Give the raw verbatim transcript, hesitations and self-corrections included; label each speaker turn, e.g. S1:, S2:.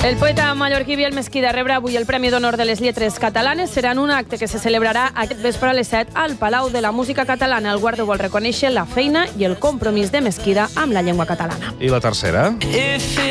S1: El poeta mallorquí Biel Mesquida rebrà avui el Premi d'Honor de les Lletres Catalanes. Serà en un acte que se celebrarà aquest vespre a les set al Palau de la Música Catalana. El guardó vol reconèixer la feina i el compromís de Mesquida amb la llengua catalana.
S2: I la tercera?